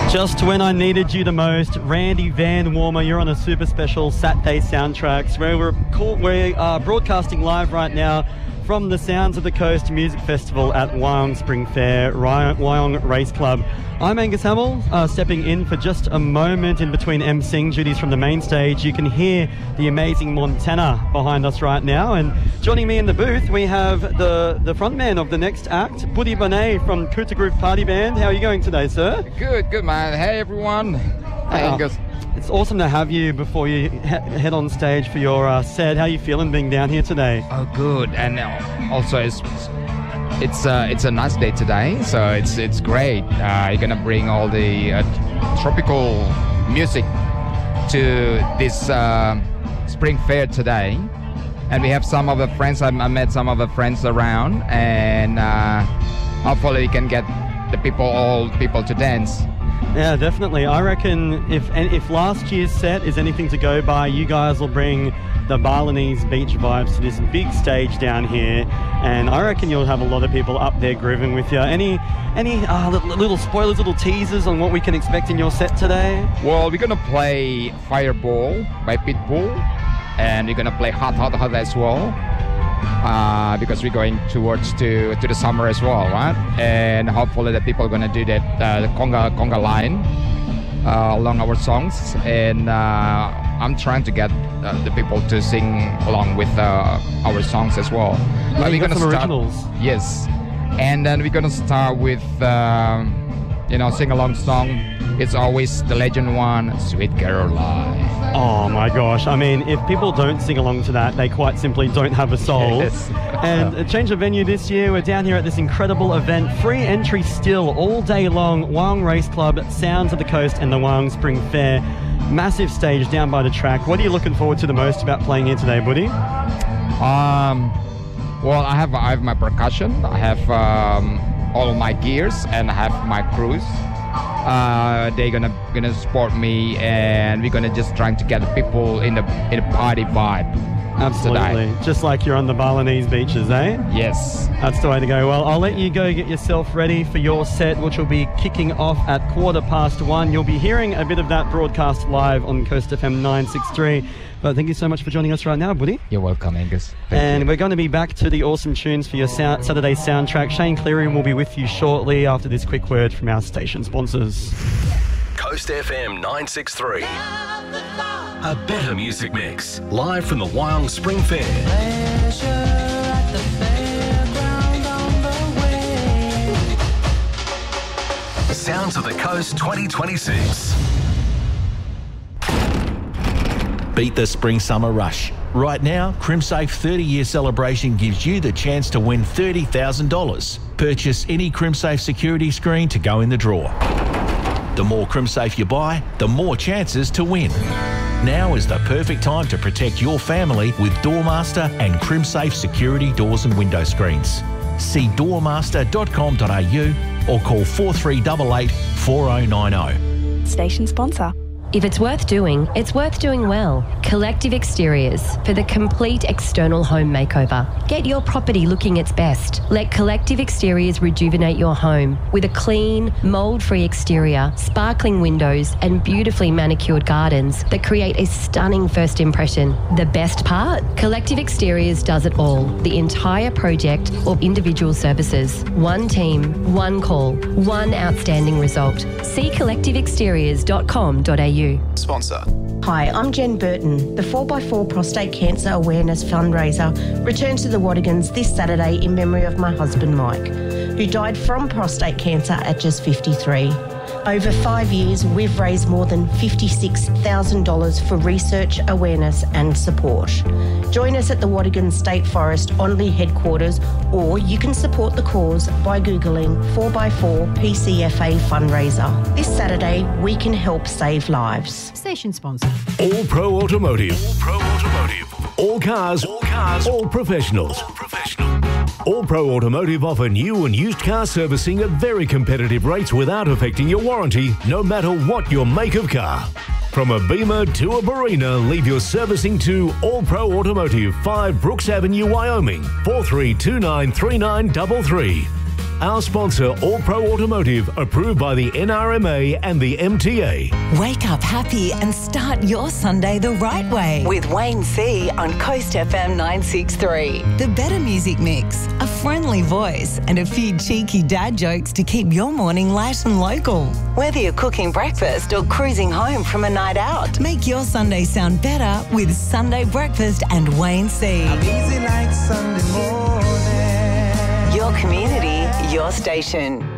Just when I needed you the most, Randy Van Warmer, you're on a super special Saturday Soundtracks where we are broadcasting live right now from the Sounds of the Coast Music Festival at Wyong Spring Fair, Wyong Race Club. I'm Angus Hamill, stepping in for just a moment in between emceeing duties from the main stage. You can hear the amazing Montana behind us right now, and joining me in the booth we have the frontman of the next act, Buddy Bonet from Kuta Groove Party Band. How are you going today, sir? Good man. Hey everyone. Hey Angus. It's awesome to have you before you head on stage for your set. How are you feeling being down here today? Oh, good. And also it's a nice day today, so it's great. You're gonna bring all the tropical music to this spring fair today, and we have some of the friends. I met some of the friends around, and hopefully we can get all people to dance. Yeah, definitely. I reckon if last year's set is anything to go by, you guys will bring the Balinese beach vibes to this big stage down here, and I reckon you'll have a lot of people up there grooving with you. Any little spoilers, little teasers on what we can expect in your set today? Well, we're gonna play Fireball by Pitbull, and we're gonna play Hot as well. Because we're going towards to the summer as well, right? And hopefully the people are gonna do that the conga line along our songs, and I'm trying to get the people to sing along with our songs as well. But we're gonna start originals. Yes, and then we're gonna start with sing-along song. It's always the legend one, Sweet Caroline. Oh my gosh, I mean, if people don't sing along to that, they quite simply don't have a soul. Yes. And a change of venue this year, we're down here at this incredible event, free entry still, all day long, Wyong Race Club, Sounds of the Coast and the Wyong Spring Fair. Massive stage down by the track. What are you looking forward to the most about playing here today, Buddy? Well, I have my percussion, I have all my gears, and I have my crews. They're gonna support me, and we're gonna just trying to get the people in a party vibe. Absolutely, today. Just like you're on the Balinese beaches, eh? Yes. That's the way to go. Well, I'll let you go get yourself ready for your set, which will be kicking off at 1:15. You'll be hearing a bit of that broadcast live on Coast FM 963. But thank you so much for joining us right now, Buddy. You're welcome, Angus. And we're going to be back to the awesome tunes for your Saturday soundtrack. Shane Cleary will be with you shortly after this quick word from our station sponsors. Coast FM 963. A better music mix. Live from the Wyong Spring Fair. Sounds of the Coast 2026. Beat the spring-summer rush. Right now, CrimSafe 30-year celebration gives you the chance to win $30,000. Purchase any CrimSafe security screen to go in the draw. The more CrimSafe you buy, the more chances to win. Now is the perfect time to protect your family with Doormaster and CrimSafe security doors and window screens. See doormaster.com.au or call 4388 4090. Station sponsor. If it's worth doing, it's worth doing well. Collective Exteriors for the complete external home makeover. Get your property looking its best. Let Collective Exteriors rejuvenate your home with a clean, mould-free exterior, sparkling windows and beautifully manicured gardens that create a stunning first impression. The best part? Collective Exteriors does it all. The entire project or individual services. One team, one call, one outstanding result. See collectiveexteriors.com.au. Sponsor. Hi, I'm Jen Burton. The 4x4 Prostate Cancer Awareness Fundraiser returns to the Wadigans this Saturday in memory of my husband Mike, who died from prostate cancer at just 53. Over 5 years, we've raised more than $56,000 for research, awareness and support. Join us at the Wadigan State Forest Onley headquarters, or you can support the cause by Googling 4x4 PCFA fundraiser. This Saturday, we can help save lives. Station sponsor. All Pro Automotive. All Pro Automotive. All cars. All cars. All professionals. All professional. All Pro Automotive offer new and used car servicing at very competitive rates without affecting your warranty, no matter what your make of car. From a Beamer to a Barina, leave your servicing to All Pro Automotive, 5 Brooks Avenue, Wyoming, 43293933. Our sponsor, All Pro Automotive, approved by the NRMA and the MTA. Wake up happy and start your Sunday the right way with Wayne C on Coast FM 963. The better music mix, a friendly voice and a few cheeky dad jokes to keep your morning light and local. Whether you're cooking breakfast or cruising home from a night out, make your Sunday sound better with Sunday Breakfast and Wayne C. I'm easy like Sunday morning. Your community, your station.